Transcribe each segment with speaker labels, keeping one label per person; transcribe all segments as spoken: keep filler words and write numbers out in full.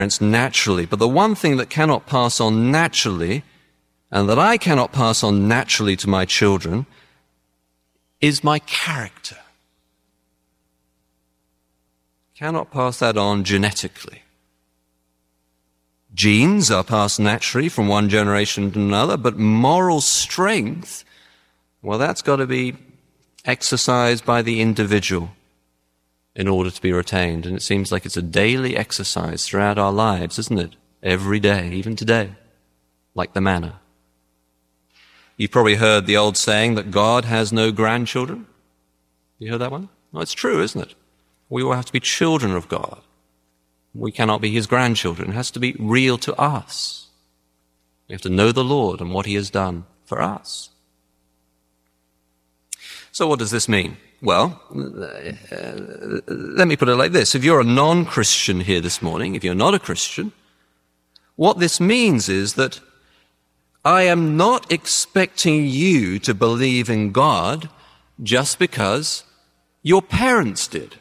Speaker 1: naturally. But the one thing that cannot pass on naturally, and that I cannot pass on naturally to my children, is my character. Cannot pass that on genetically. Genes are passed naturally from one generation to another, but moral strength, well, that's got to be exercised by the individual in order to be retained. And it seems like it's a daily exercise throughout our lives, isn't it? Every day, even today, like the manna. You've probably heard the old saying that God has no grandchildren. You heard that one? Well, it's true, isn't it? We all have to be children of God. We cannot be his grandchildren. It has to be real to us. We have to know the Lord and what he has done for us. So what does this mean? Well, uh, let me put it like this. If you're a non-Christian here this morning, if you're not a Christian, what this means is that I am not expecting you to believe in God just because your parents did.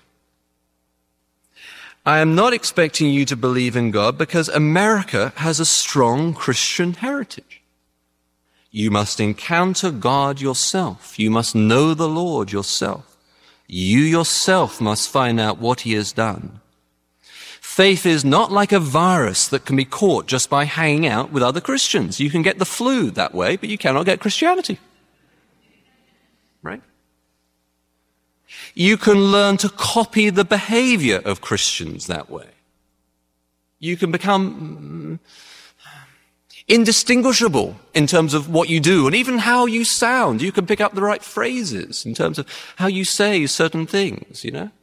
Speaker 1: I am not expecting you to believe in God because America has a strong Christian heritage. You must encounter God yourself. You must know the Lord yourself. You yourself must find out what he has done. Faith is not like a virus that can be caught just by hanging out with other Christians. You can get the flu that way, but you cannot get Christianity. Right? You can learn to copy the behavior of Christians that way. You can become indistinguishable in terms of what you do and even how you sound. You can pick up the right phrases in terms of how you say certain things, you know.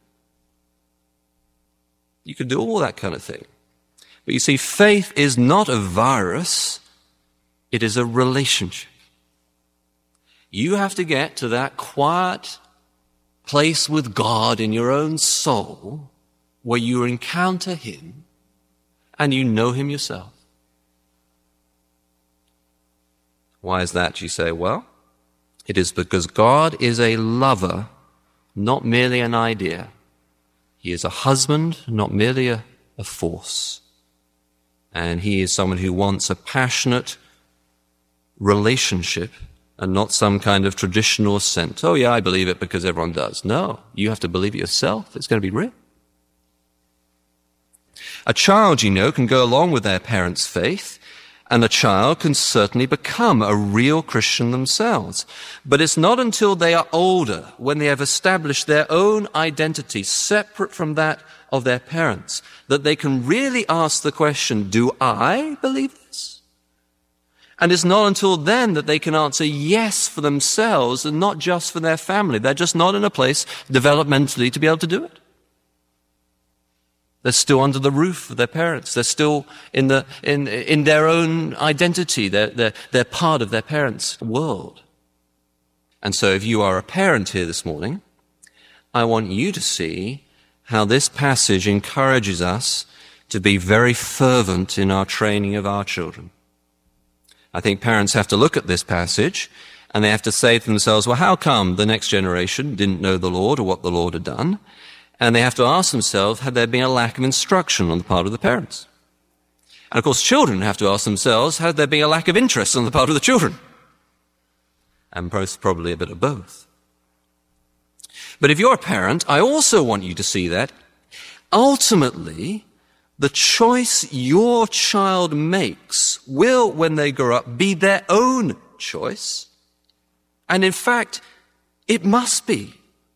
Speaker 1: You can do all that kind of thing. But you see, faith is not a virus. It is a relationship. You have to get to that quiet place with God in your own soul where you encounter him and you know him yourself. Why is that, you say? Well, it is because God is a lover, not merely an idea. He is a husband, not merely a, a force. And he is someone who wants a passionate relationship and not some kind of traditional assent. Oh yeah, I believe it because everyone does. No, you have to believe it yourself. It's going to be real. A child, you know, can go along with their parents' faith, and a child can certainly become a real Christian themselves. But it's not until they are older, when they have established their own identity separate from that of their parents, that they can really ask the question, do I believe this? And it's not until then that they can answer yes for themselves and not just for their family. They're just not in a place developmentally to be able to do it. They're still under the roof of their parents. They're still in the in in their own identity. They're, they're, they're part of their parents' world. And so if you are a parent here this morning, I want you to see how this passage encourages us to be very fervent in our training of our children. I think parents have to look at this passage and they have to say to themselves, well, how come the next generation didn't know the Lord or what the Lord had done? And they have to ask themselves, had there been a lack of instruction on the part of the parents? And of course, children have to ask themselves, had there been a lack of interest on the part of the children? And most probably a bit of both. But if you're a parent, I also want you to see that ultimately, the choice your child makes will, when they grow up, be their own choice. And in fact, it must be.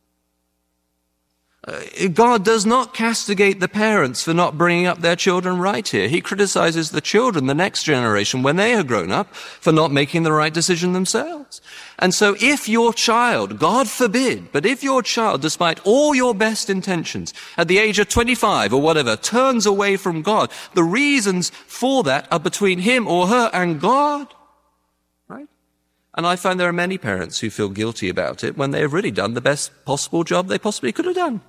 Speaker 1: Uh, God does not castigate the parents for not bringing up their children right here. He criticizes the children, the next generation, when they are grown up, for not making the right decision themselves. And so if your child, God forbid, but if your child, despite all your best intentions, at the age of twenty-five or whatever, turns away from God, the reasons for that are between him or her and God. Right? And I find there are many parents who feel guilty about it when they have really done the best possible job they possibly could have done.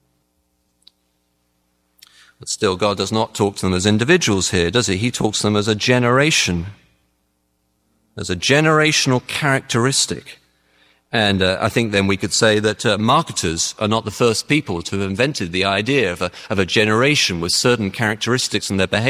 Speaker 1: But still, God does not talk to them as individuals here, does he? He talks to them as a generation, as a generational characteristic. And uh, I think then we could say that uh, marketers are not the first people to have invented the idea of a, of a generation with certain characteristics in their behavior.